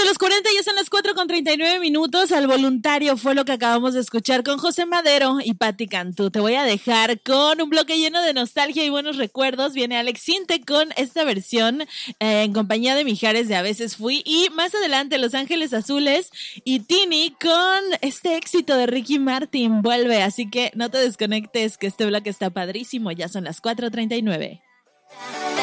de los 40, ya son las 4:39. Al voluntario fue lo que acabamos de escuchar con José Madero y Patti Cantú. Te voy a dejar con un bloque lleno de nostalgia y buenos recuerdos. Viene Alex Sinte con esta versión en compañía de Mijares de A Veces Fui. Y más adelante Los Ángeles Azules y Tini con este éxito de Ricky Martin. Vuelve, así que no te desconectes, que este bloque está padrísimo. Ya son las 4:39.